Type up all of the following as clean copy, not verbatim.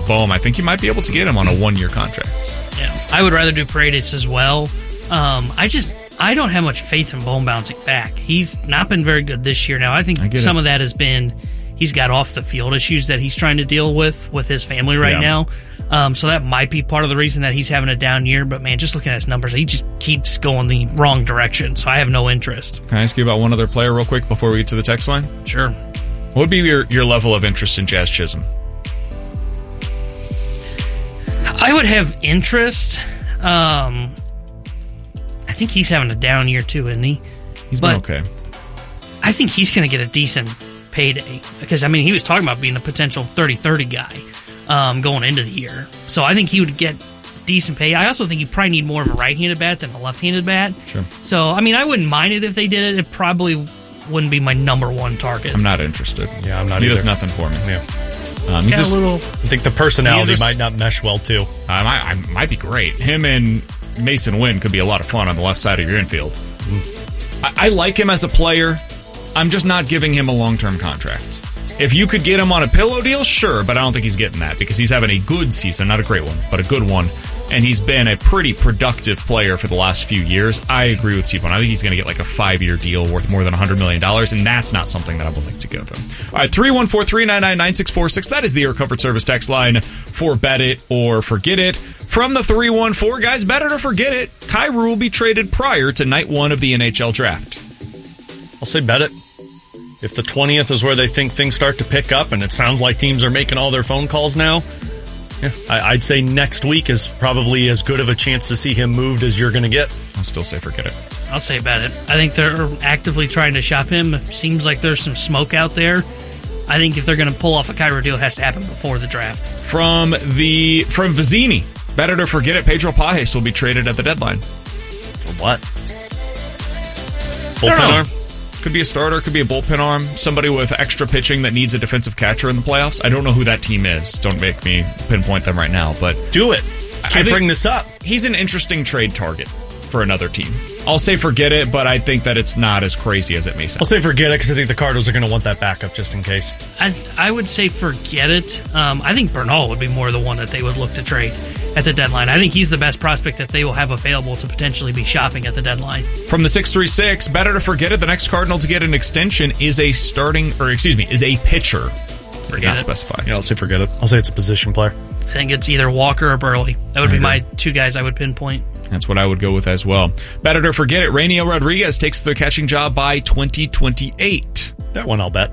with Bohm, I think you might be able to get him on a 1-year contract. Yeah, I would rather do Paredes as well. I don't have much faith in Bohm bouncing back. He's not been very good this year. Now, I think some of that has been he's got off the field issues that he's trying to deal with his family right now. So that might be part of the reason that he's having a down year. But, man, just looking at his numbers, he just keeps going the wrong direction. So I have no interest. Can I ask you about one other player real quick before we get to the text line? Sure. What would be your level of interest in Jazz Chisholm? I would have interest. I think he's having a down year too, isn't he? He's been okay. I think he's going to get a decent payday because, I mean, he was talking about being a potential 30-30 guy going into the year. So I think he would get decent pay. I also think you probably need more of a right-handed bat than a left-handed bat. Sure. So, I mean, I wouldn't mind it if they did it. It probably wouldn't be my number one target. I'm not interested. Yeah, I'm not He either. does nothing for me. Yeah. He's just, I think the personality might not mesh well, too. I might be great. Him and Mason Wynn could be a lot of fun on the left side of your infield. I like him as a player. I'm just not giving him a long-term contract. If you could get him on a pillow deal, sure, but I don't think he's getting that because he's having a good season, not a great one, but a good one, and he's been a pretty productive player for the last few years. I agree with T-Bone. I think he's going to get like a 5-year deal worth more than $100 million, and that's not something that I would like to give him. All right, 314-399-9646. That is the Air Comfort Service text line for Bet It or Forget It. From the 314, guys, bet it or forget it, Kyrou will be traded prior to night 1 of the NHL draft. I'll say bet it. If the 20th is where they think things start to pick up, and it sounds like teams are making all their phone calls now, yeah, I'd say next week is probably as good of a chance to see him moved as you're going to get. I'll still say forget it. I'll say bet it. I think they're actively trying to shop him. It seems like there's some smoke out there. I think if they're going to pull off a Kyrou deal, it has to happen before the draft. From Vizzini, bet it or forget it, Pedro Pajes will be traded at the deadline. For what? Bullpen arm? Could be a starter, could be a bullpen arm, somebody with extra pitching that needs a defensive catcher in the playoffs. I don't know who that team is. Don't make me pinpoint them right now, but do it. Can't bring this up. He's an interesting trade target for another team. I'll say forget it, but I think that it's not as crazy as it may sound. I'll say forget it because I think the Cardinals are going to want that backup just in case. I would say forget it. I think Bernal would be more the one that they would look to trade at the deadline. I think he's the best prospect that they will have available to potentially be shopping at the deadline. From the 636, bet it or forget it, the next Cardinal to get an extension is a pitcher. Not specified. Yeah, I'll say forget it. I'll say it's a position player. I think it's either Walker or Burley. That would be my two guys I would pinpoint. That's what I would go with as well. Bet it or forget it, Rainiel Rodriguez takes the catching job by 2028. That one I'll bet.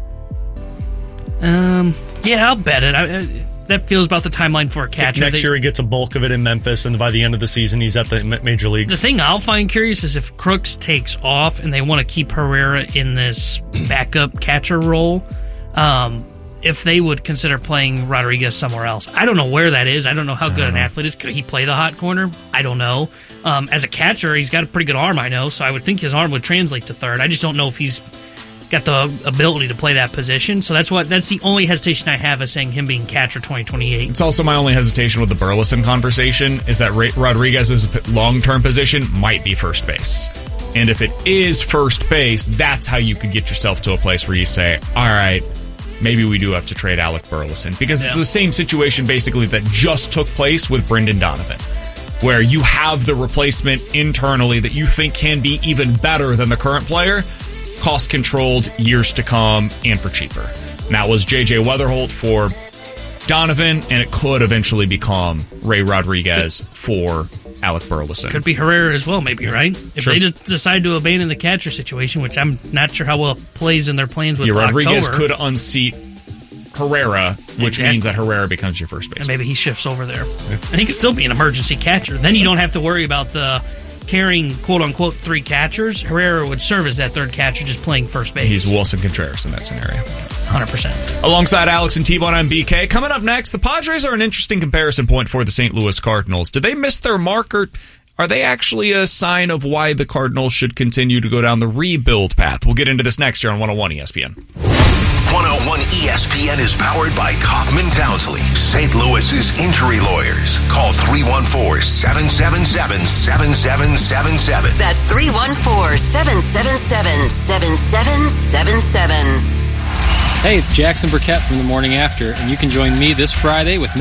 Yeah, I'll bet it. That feels about the timeline for a catcher. Next year he gets a bulk of it in Memphis, and by the end of the season he's at the major leagues. The thing I'll find curious is if Crooks takes off and they want to keep Herrera in this backup catcher role, if they would consider playing Rodriguez somewhere else. I don't know where that is. I don't know how good an athlete is. Could he play the hot corner? I don't know. As a catcher, he's got a pretty good arm, I know, so I would think his arm would translate to third. I just don't know if he's got the ability to play that position. So that's the only hesitation I have is saying him being catcher 2028. It's also my only hesitation with the Burleson conversation is that Rodriguez's long-term position might be first base. And if it is first base, that's how you could get yourself to a place where you say, all right, maybe we do have to trade Alec Burleson. Because it's the same situation basically that just took place with Brendan Donovan, where you have the replacement internally that you think can be even better than the current player, cost-controlled, years to come, and for cheaper. And that was J.J. Weatherholt for Donovan, and it could eventually become Ray Rodriguez for Alec Burleson. Could be Herrera as well, maybe, right? If Sure. they just decide to abandon the catcher situation, which I'm not sure how well it plays in their plans with Rodriguez October. could unseat Herrera, which means that Herrera becomes your first baseman. And maybe he shifts over there. And he could still be an emergency catcher. Then you don't have to worry about the carrying, quote-unquote, three catchers. Herrera would serve as that third catcher just playing first base. He's Wilson Contreras in that scenario. 100%. Alongside Alex and T-Bone, I'm BK. Coming up next, the Padres are an interesting comparison point for the St. Louis Cardinals. Did they miss their mark, or are they actually a sign of why the Cardinals should continue to go down the rebuild path? We'll get into this next year on 101 ESPN. 101 ESPN is powered by Kaufman Townsley, St. Louis's injury lawyers. Call 314-777-7777. That's 314-777-7777. Hey, it's Jackson Burkett from The Morning After, and you can join me this Friday with